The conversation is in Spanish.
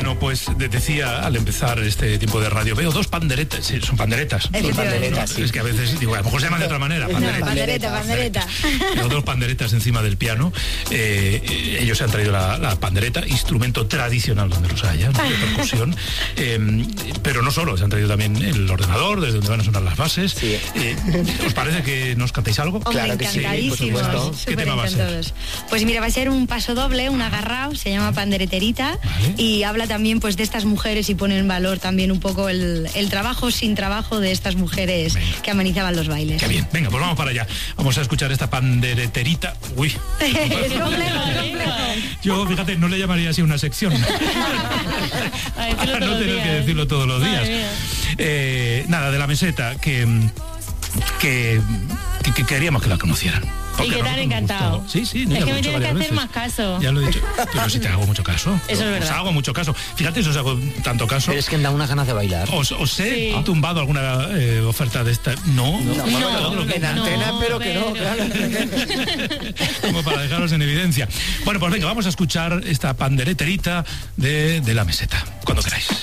Bueno, pues decía al empezar este tiempo de radio, veo dos panderetas, sí, son panderetas. Son panderetas, sí. Es que a veces digo, a lo mejor se llaman de otra manera. Pandereta. Veo dos panderetas encima del piano. Ellos se han traído la pandereta, instrumento tradicional donde los haya, ¿no? De percusión. Pero no solo, se han traído también el ordenador, desde donde van a sonar las bases. Sí. ¿Os parece que nos cantéis algo? Claro que sí, por supuesto. ¿Qué tema va a ser? Pues mira, va a ser un paso doble, un agarrao, se llama Pandereterita, vale. Y habla también pues de estas mujeres y pone en valor también un poco el trabajo sin trabajo de estas mujeres que amenizaban los bailes. Qué bien, venga, pues vamos para allá. Vamos a escuchar esta pandereterita. Uy. Es complejo. Yo, fíjate, no le llamaría así una sección. Para no tener que decirlo todos los días. Nada, de La Meseta, que queríamos que la conocieran. Y que te han encantado. Sí, es que me tienes que hacer más caso. Ya lo he dicho. Pero si te hago mucho caso. Eso es verdad. Os hago mucho caso. Fíjate si os hago tanto caso. Pero es que me da unas ganas de bailar. ¿Os he tumbado alguna oferta de esta? No. En antena, pero que no, claro. Como para dejaros en evidencia. Bueno, pues venga, vamos a escuchar esta pandereterita de La Meseta. Cuando queráis.